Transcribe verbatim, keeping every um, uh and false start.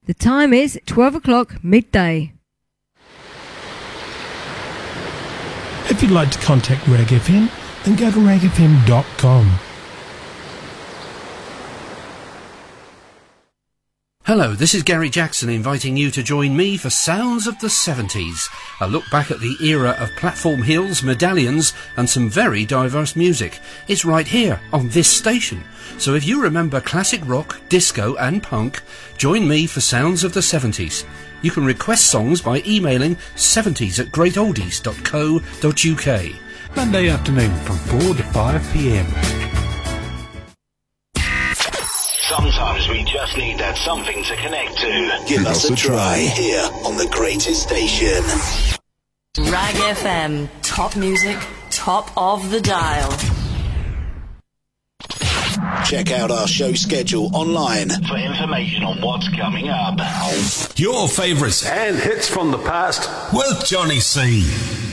The time is twelve o'clock midday. If you'd like to contact Reg F M, then go to reg f m dot com. Hello, this is Gary Jackson inviting you to join me for Sounds of the seventies, a look back at the era of platform hills, medallions and some very diverse music. It's right here on this station. So if you remember classic rock, disco and punk, join me for Sounds of the seventies. You can request songs by emailing seventies at great oldies dot co dot uk. Monday afternoon from four to five p m. Sometimes we just need that something to connect to. Give us a try here on the greatest station. Rag F M, top music, top of the dial. Check out our show schedule online For information on what's coming up. Your favourites and hits from the past with Johnny C.